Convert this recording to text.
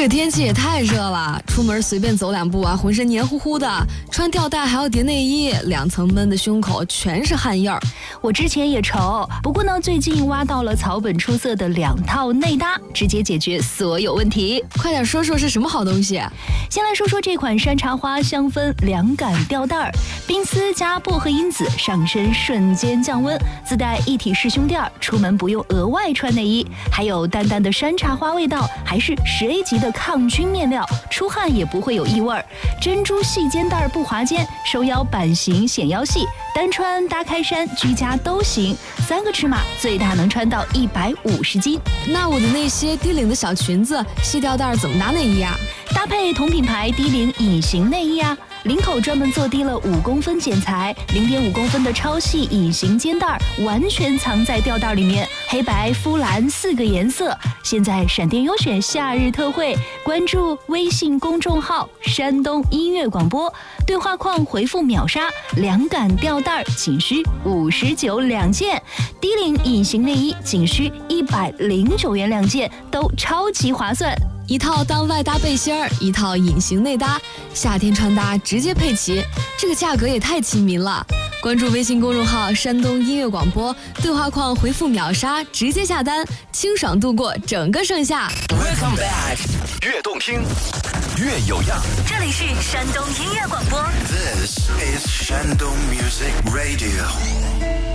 这个天气也太热了，出门随便走两步啊，浑身黏糊糊的，穿吊带还要叠内衣，2层闷的胸口全是汗印儿。 我之前也愁，不过呢，最近挖到了草本出色的2套内搭，直接解决所有问题。 快点说说是什么好东西？ 先来说说这款山茶花香氛凉感吊带儿，冰丝加薄荷因子，上身瞬间降温，自带一体式胸垫，出门不用额外穿内衣，还有淡淡的山茶花味道，还是10A 级的抗菌面料，出汗也不会有异味。珍珠细肩带不滑肩，收腰版型显腰细，单穿搭开衫居家都行，3个尺码最大能穿到150斤。 那我的那些低领的小裙子、细吊带怎么搭内衣啊？ 搭配同品牌低领隐形内衣啊，领口专门做低了5公分剪裁，0.5公分的超细隐形肩带，完全藏在吊带里面，黑白肤蓝4个颜色。现在闪电优选夏日特惠，关注微信公众号山东音乐广播，对话框回复秒杀凉感吊带仅需59 2件，低领隐形内衣仅需109元2件，都超级划算。 一套当外搭背心儿，一套隐形内搭，夏天穿搭直接配齐，这个价格也太亲民了。关注微信公众号山东音乐广播，对话框回复秒杀，直接下单，清爽度过整个盛夏。 Welcome back， 越动听越有样。 这里是山东音乐广播。 This is Shandong Music Radio.